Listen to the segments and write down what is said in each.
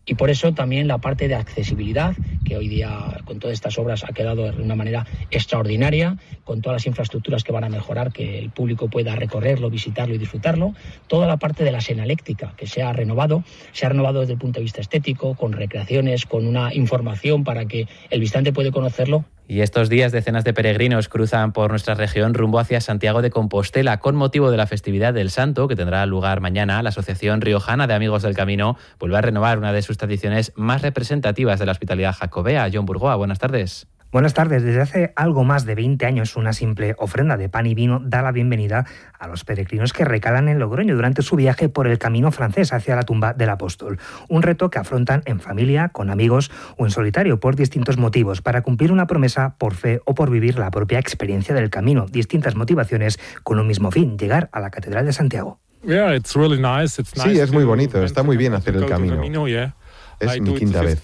Y por eso también la parte de accesibilidad, que hoy día con todas estas obras ha quedado de una manera extraordinaria, con todas las infraestructuras que van a mejorar, que el público pueda recorrerlo, visitarlo y disfrutarlo. Toda la parte de la señaléctica que se ha renovado desde el punto de vista estético, con recreaciones, con una información para que el visitante pueda conocerlo. Y estos días decenas de peregrinos cruzan por nuestra región rumbo hacia Santiago de Compostela. Con motivo de la festividad del Santo, que tendrá lugar mañana, la Asociación Riojana de Amigos del Camino vuelve a renovar una de sus tradiciones más representativas de la hospitalidad jacobea. John Burgoa, buenas tardes. Buenas tardes. Desde hace algo más de 20 años, una simple ofrenda de pan y vino da la bienvenida a los peregrinos que recalan en Logroño durante su viaje por el camino francés hacia la tumba del apóstol. Un reto que afrontan en familia, con amigos o en solitario por distintos motivos, para cumplir una promesa, por fe o por vivir la propia experiencia del camino. Distintas motivaciones con un mismo fin: llegar a la Catedral de Santiago. Sí, es muy bonito. Está muy bien hacer el camino. Es mi quinta vez.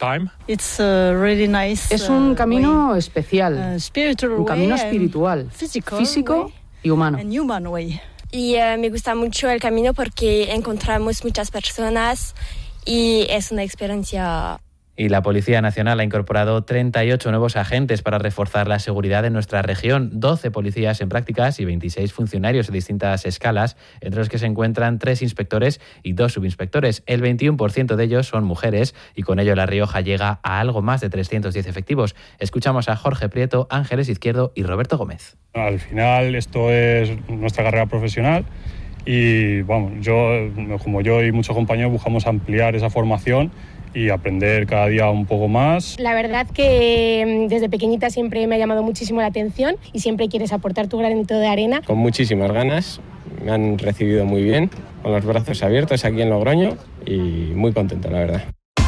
Es un camino especial, un camino espiritual, físico y humano. Y me gusta mucho el camino porque encontramos muchas personas y es una experiencia. Y la Policía Nacional ha incorporado 38 nuevos agentes para reforzar la seguridad en nuestra región, 12 policías en prácticas y 26 funcionarios de distintas escalas, entre los que se encuentran 3 inspectores y 2 subinspectores. El 21% de ellos son mujeres y con ello La Rioja llega a algo más de 310 efectivos. Escuchamos a Jorge Prieto, Ángeles Izquierdo y Roberto Gómez. Al final esto es nuestra carrera profesional y como yo y muchos compañeros buscamos ampliar esa formación y aprender cada día un poco más. La verdad que desde pequeñita siempre me ha llamado muchísimo la atención y siempre quieres aportar tu granito de arena. Con muchísimas ganas, me han recibido muy bien, con los brazos abiertos aquí en Logroño y muy contento, la verdad.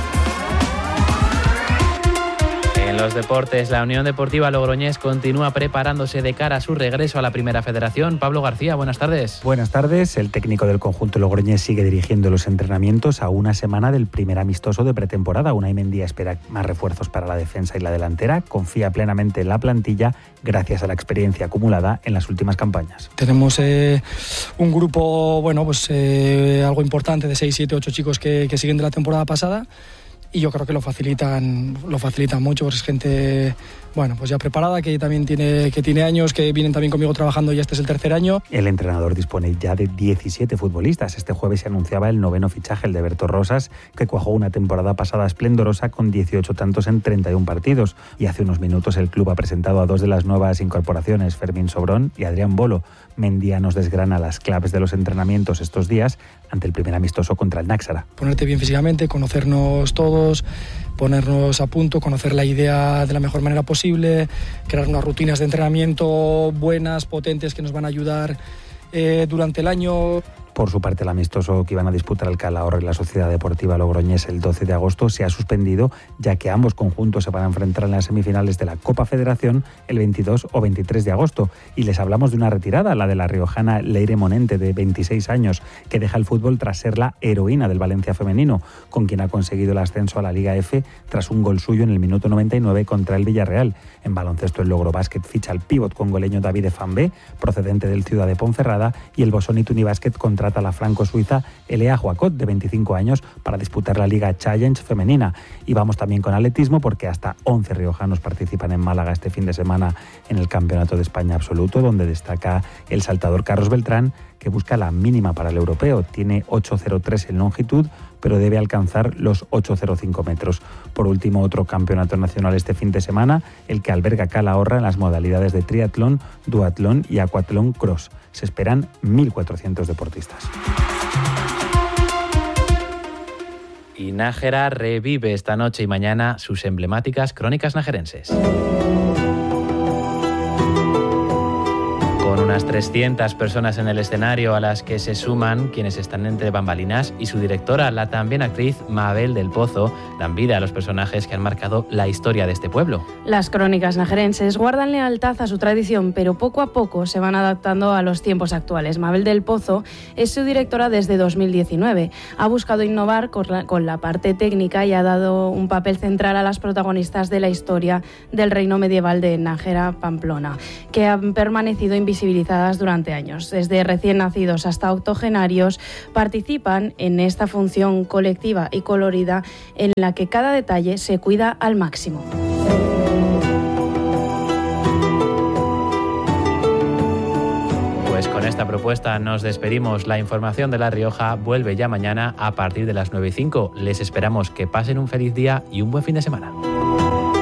En los deportes, la Unión Deportiva Logroñés continúa preparándose de cara a su regreso a la Primera Federación. Pablo García, buenas tardes. Buenas tardes. El técnico del conjunto logroñés sigue dirigiendo los entrenamientos a una semana del primer amistoso de pretemporada. Unai Mendía espera más refuerzos para la defensa y la delantera. Confía plenamente en la plantilla gracias a la experiencia acumulada en las últimas campañas. Tenemos un grupo, algo importante de 6, 7, 8 chicos que siguen de la temporada pasada. Y yo creo que lo facilitan mucho, porque es gente ya preparada, que también tiene años, que vienen también conmigo trabajando y este es el tercer año. El entrenador dispone ya de 17 futbolistas. Este jueves se anunciaba el 9º fichaje, el de Berto Rosas, que cuajó una temporada pasada esplendorosa con 18 tantos en 31 partidos. Y hace unos minutos el club ha presentado a 2 de las nuevas incorporaciones, Fermín Sobrón y Adrián Bolo. Mendía nos desgrana las claves de los entrenamientos estos días ante el primer amistoso contra el Náxara. Ponerte bien físicamente, conocernos todos, ponernos a punto, conocer la idea de la mejor manera posible, crear unas rutinas de entrenamiento buenas, potentes, que nos van a ayudar durante el año. Por su parte, el amistoso que iban a disputar el Calahorra y la Sociedad Deportiva Logroñés el 12 de agosto se ha suspendido, ya que ambos conjuntos se van a enfrentar en las semifinales de la Copa Federación el 22 o 23 de agosto. Y les hablamos de una retirada, la de la riojana Leire Monente, de 26 años, que deja el fútbol tras ser la heroína del Valencia femenino, con quien ha conseguido el ascenso a la Liga F tras un gol suyo en el minuto 99 contra el Villarreal. En baloncesto, el Logro Básquet ficha al pívot congoleño David Fanbé, procedente del Ciudad de Ponferrada, y el Bosoni Tunibásquet trata a la franco-suiza Elea Joacot, de 25 años, para disputar la Liga Challenge femenina. Y vamos también con atletismo, porque hasta 11 riojanos participan en Málaga este fin de semana en el Campeonato de España Absoluto, donde destaca el saltador Carlos Beltrán, que busca la mínima para el europeo. Tiene 8.03 en longitud, pero debe alcanzar los 8.05 metros. Por último, otro campeonato nacional este fin de semana, el que alberga Calahorra en las modalidades de triatlón, duatlón y acuatlón cross. Se esperan 1.400 deportistas. Y Nájera revive esta noche y mañana sus emblemáticas crónicas najerenses. Con unas 300 personas en el escenario, a las que se suman quienes están entre bambalinas y su directora, la también actriz Mabel del Pozo, dan vida a los personajes que han marcado la historia de este pueblo. Las crónicas najerenses guardan lealtad a su tradición, pero poco a poco se van adaptando a los tiempos actuales. Mabel del Pozo es su directora desde 2019. Ha buscado innovar con la parte técnica y ha dado un papel central a las protagonistas de la historia del reino medieval de Nájera, Pamplona, que han permanecido invisibilizadas utilizadas durante años. Desde recién nacidos hasta octogenarios participan en esta función colectiva y colorida en la que cada detalle se cuida al máximo. Pues con esta propuesta nos despedimos. La información de La Rioja vuelve ya mañana a partir de las 9:05. Les esperamos que pasen un feliz día y un buen fin de semana.